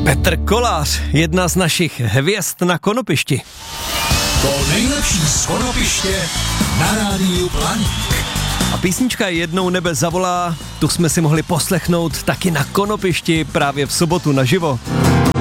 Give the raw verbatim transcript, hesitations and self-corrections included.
Petr Kolář, jedna z našich hvězd na konopišti. To nejlepší z konopiště na rádiu Planík. A písnička Jednou nebe zavolá, tu jsme si mohli poslechnout taky na konopišti právě v sobotu naživo.